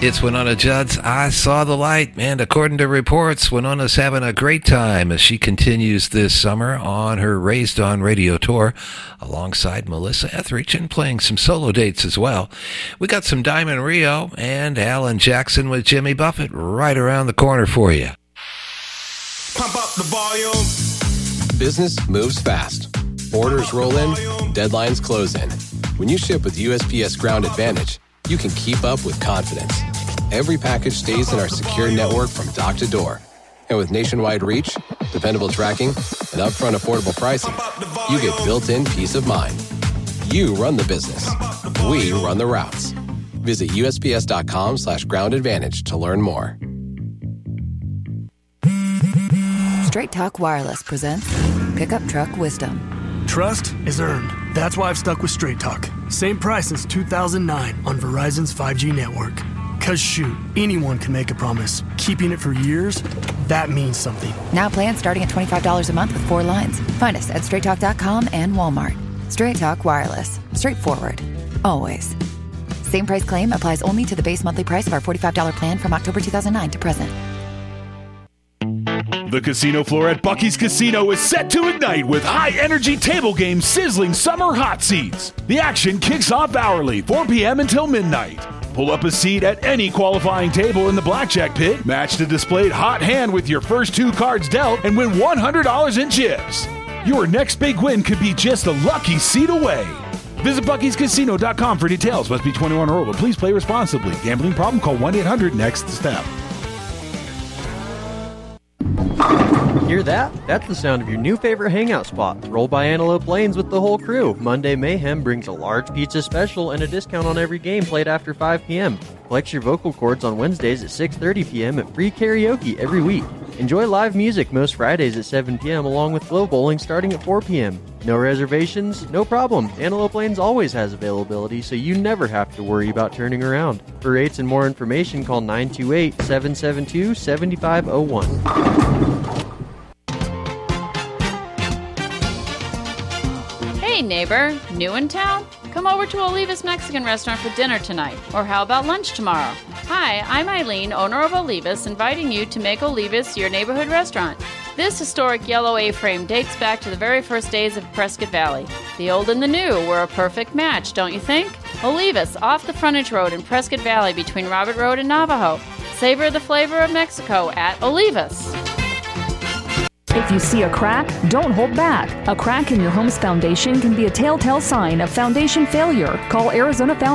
It's Winona Judd's I Saw the Light, and according to reports, Winona's having a great time as she continues this summer on her Raised On Radio tour alongside Melissa Etheridge and playing some solo dates as well. We got some Diamond Rio and Alan Jackson with Jimmy Buffett right around the corner for you. Pump up the volume. Business moves fast. Orders roll in, deadlines close in. When you ship with USPS Ground Advantage, you can keep up with confidence. Every package stays in our secure network from dock to door. And with nationwide reach, dependable tracking, and upfront affordable pricing, you get built-in peace of mind. You run the business. We run the routes. Visit USPS.com/Ground Advantage to learn more. Straight Talk Wireless presents Pickup Truck Wisdom. Trust is earned. That's why I've stuck with Straight Talk. Same price since 2009 on Verizon's 5G network. Cause shoot, anyone can make a promise. Keeping it for years, that means something. Now plans starting at $25 a month with 4 lines. Find us at straighttalk.com and Walmart. Straight Talk Wireless. Straightforward. Always. Same price claim applies only to the base monthly price of our $45 plan from October 2009 to present. The casino floor at Bucky's Casino is set to ignite with high-energy table games sizzling summer hot seats. The action kicks off hourly, 4 p.m. until midnight. Pull up a seat at any qualifying table in the blackjack pit, match the displayed hot hand with your first 2 cards dealt, and win $100 in chips. Your next big win could be just a lucky seat away. Visit Bucky'sCasino.com for details. Must be 21 or older. Please play responsibly. Gambling problem? Call 1-800-NEXT-STEP. Hear that? That's the sound of your new favorite hangout spot. Roll by Antelope Lanes with the whole crew. Monday Mayhem brings a large pizza special and a discount on every game played after 5 p.m. Flex your vocal cords on Wednesdays at 6:30 p.m. and free karaoke every week. Enjoy live music most Fridays at 7 p.m. along with Glow Bowling starting at 4 p.m. No reservations? No problem. Antelope Lanes always has availability, so you never have to worry about turning around. For rates and more information, call 928-772-7501. Hey neighbor, new in town? Come over to Olivas Mexican Restaurant for dinner tonight. Or how about lunch tomorrow? Hi, I'm Eileen, owner of Olivas, inviting you to make Olivas your neighborhood restaurant. This historic yellow A-frame dates back to the very first days of Prescott Valley. The old and the new were a perfect match, don't you think? Olivas, off the frontage road in Prescott Valley between Robert Road and Navajo. Savor the flavor of Mexico at Olivas. If you see a crack, don't hold back. A crack in your home's foundation can be a telltale sign of foundation failure. Call Arizona Foundation